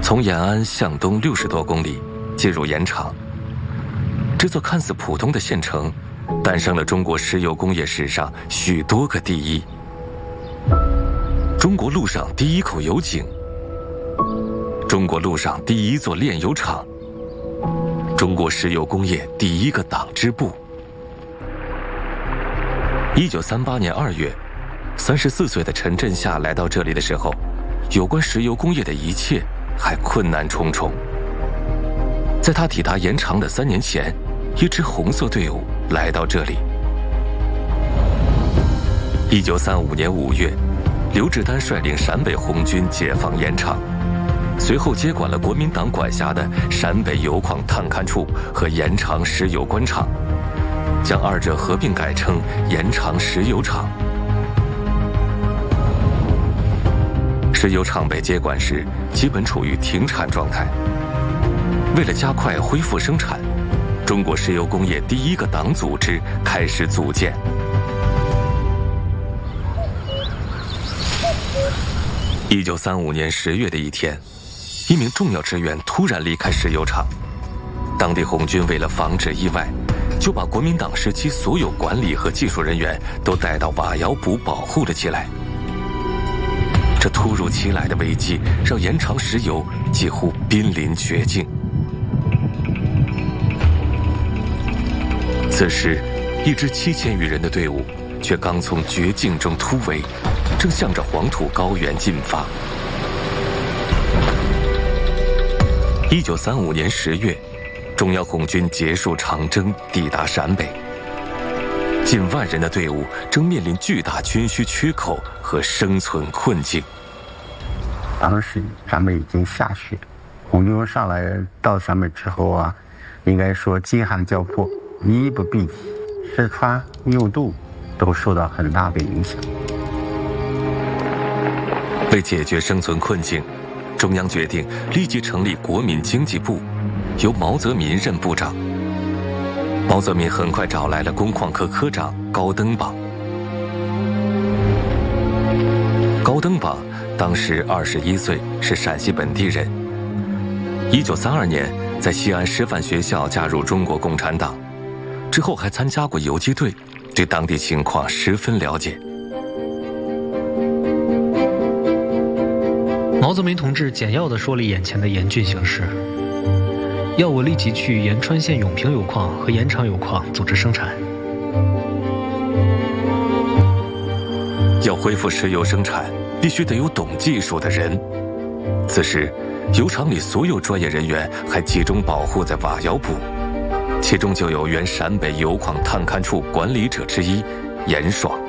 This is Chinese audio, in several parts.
从延安向东60多公里，进入盐场。这座看似普通的县城，诞生了中国石油工业史上许多个第一：中国陆上第一口油井，中国陆上第一座炼油厂，中国石油工业第一个党支部。1938年2月，34岁的陈振夏来到这里的时候，有关石油工业的一切还困难重重。在他抵达盐场的3年前，一支红色队伍来到这里。1935年5月，刘志丹率领陕北红军解放盐场，随后接管了国民党管辖的陕北油矿探勘处和盐场石油官场，将二者合并改称盐场石油厂。石油厂被接管时，基本处于停产状态。为了加快恢复生产，中国石油工业第一个党组织开始组建。1935年10月的一天，一名重要职员突然离开石油厂，当地红军为了防止意外，就把国民党时期所有管理和技术人员都带到瓦窑堡保护了起来。这突如其来的危机让盐场石油几乎濒临绝境。此时，一支7000余人的队伍却刚从绝境中突围，正向着黄土高原进发。1935年10月，中央红军结束长征，抵达陕北。近万人的队伍正面临巨大军需缺口和生存困境。 当时陕北已经下雪，红军上来到陕北之后啊，应该说饥寒交迫，衣不蔽体，吃穿用度都受到很大的影响。 为解决生存困境，中央决定立即成立国民经济部，由毛泽民任部长。毛泽民很快找来了工矿科科长高登榜。高登榜当时21岁，是陕西本地人。1932年在西安师范学校加入中国共产党，之后还参加过游击队，对当地情况十分了解。 毛泽民同志简要地说了眼前的严峻形势，要我立即去延川县永平油矿和盐场油矿组织生产。 要恢复石油生产，必须得有懂技术的人。此时，油厂里所有专业人员还集中保护在瓦窑堡，其中就有原陕北油矿探勘处管理者之一严爽。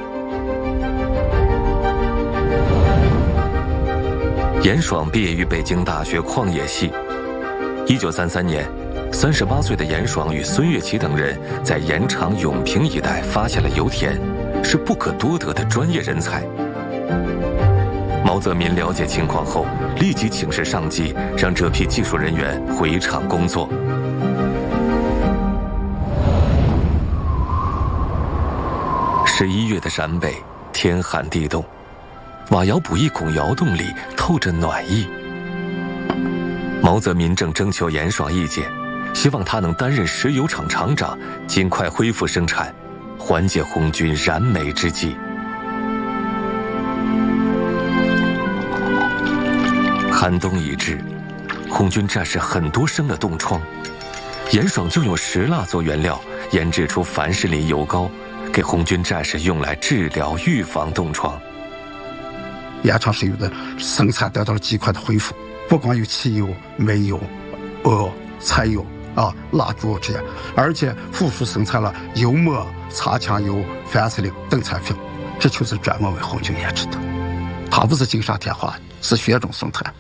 严爽毕业于北京大学矿业系。1933年，38岁的严爽与孙岳祺等人在盐场永平一带发现了油田，是不可多得的专业人才。毛泽民了解情况后，立即请示上级，让这批技术人员回厂工作。11月的陕北，天寒地冻，瓦窑堡一孔窑洞里透着暖意。毛泽民正征求严爽意见，希望他能担任石油厂厂长，尽快恢复生产，缓解红军燃眉之急。寒冬已至，红军战士很多生了冻疮，严爽就用石蜡做原料，研制出凡士林油膏，给红军战士用来治疗预防冻疮。 盐场石油的生产得到了极快的恢复，不光有汽油、煤油、柴油蜡烛这些，而且复苏生产了油墨、擦枪油、凡士林等产品，这就是专门为红军研制的。它不是锦上添花，是雪中送炭。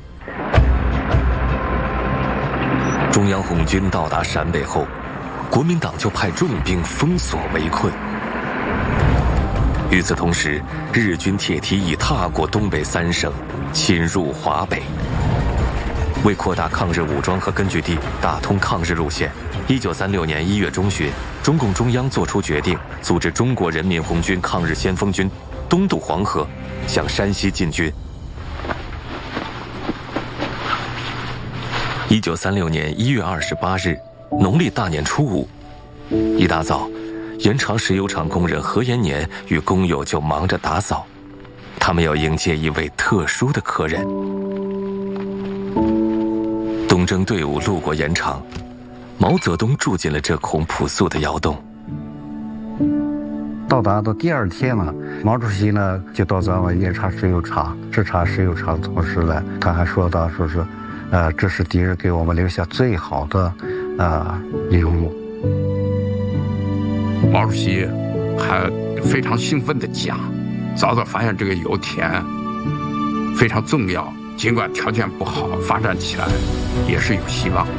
中央红军到达陕北后，国民党就派重兵封锁围困。与此同时，日军铁蹄已踏过东北3省，侵入华北。为扩大抗日武装和根据地，打通抗日路线，1936年1月中旬，中共中央作出决定，组织中国人民红军抗日先锋军东渡黄河，向山西进军。 1936年1月28日，农历大年初五，一大早，延长石油厂工人何延年与工友就忙着打扫，他们要迎接一位特殊的客人。东征队伍路过盐场，毛泽东住进了这孔朴素的窑洞。 到达的第二天呢，毛主席呢就到咱们延长石油厂视察石油厂，同时呢，他还说到说是，这是敌人给我们留下最好的礼物。 毛主席还非常兴奋地讲，早早发现这个油田非常重要，尽管条件不好，发展起来也是有希望的。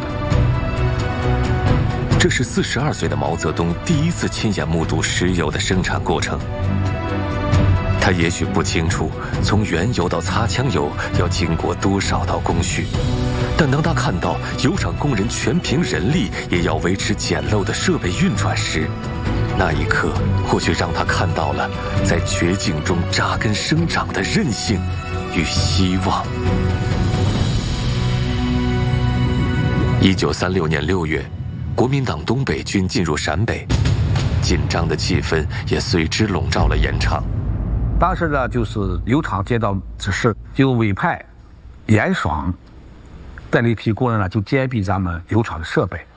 这是42岁的毛泽东第一次亲眼目睹石油的生产过程。他也许不清楚从原油到擦枪油要经过多少道工序，但当他看到油厂工人全凭人力也要维持简陋的设备运转时，那一刻或许让他看到了在绝境中扎根生长的韧性与希望。1936年6月，国民党东北军进入陕北，紧张的气氛也随之笼罩了盐场。 当时呢，就是油厂接到指示，就委派严爽带了一批工人呢，就监闭咱们油厂的设备。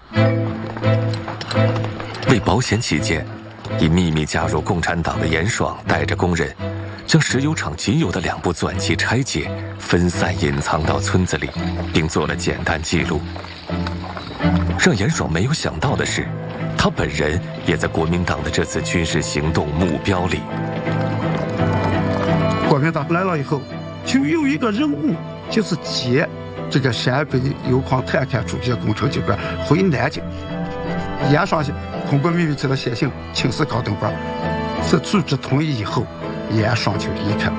为保险起见，已秘密加入共产党的严爽带着工人，将石油厂仅有的2部钻机拆解，分散隐藏到村子里，并做了简单记录。让严爽没有想到的是，他本人也在国民党的这次军事行动目标里。 国民党来了以后，就有一个任务，就是接这个陕北油矿探勘主机工程这边回南京。严爽通过秘密给他写信请示高登班，是组织同意以后，严爽就离开。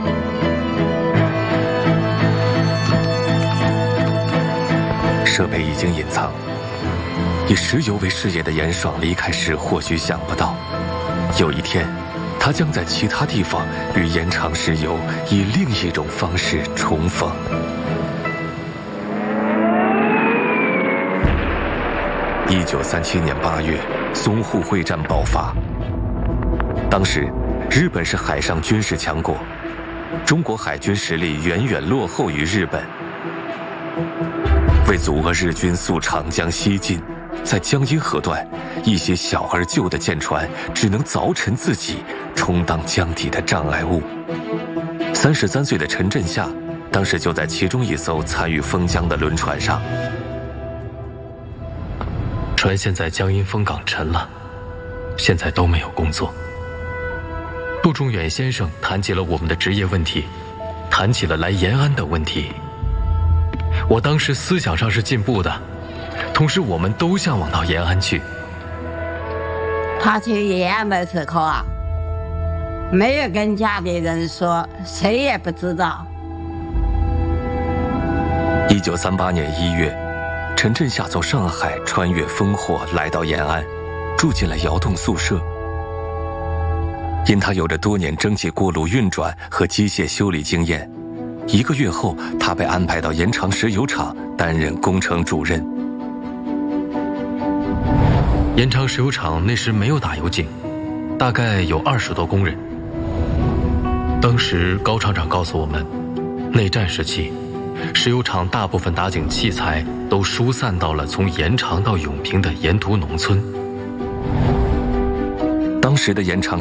设备已经隐藏，以石油为事业的严爽离开时或许想不到，有一天他将在其他地方与延长石油以另一种方式重逢。1937年8月，淞沪会战爆发。当时，日本是海上军事强国，中国海军实力远远落后于日本。为阻遏日军溯长江西进，在江阴河段，一些小而旧的舰船只能凿沉自己，充当江底的障碍物。33岁的陈震夏，当时就在其中一艘参与封江的轮船上。 船现在江阴风港沉了，现在都没有工作。杜仲远先生谈起了我们的职业问题，谈起了来延安的问题。我当时思想上是进步的，同时我们都向往到延安去。 他去延安的时候啊，没有跟家里人说，谁也不知道。 1938年1月，陈震夏从上海穿越烽火来到延安，住进了窑洞宿舍。因他有着多年蒸汽锅炉运转和机械修理经验，1个月后，他被安排到延长石油厂担任工程主任。 延长石油厂那时没有打油井，大概有20多工人。当时高厂长告诉我们，内战时期，石油厂大部分打井器材都疏散到了从延长到永平的沿途农村。 当时的延长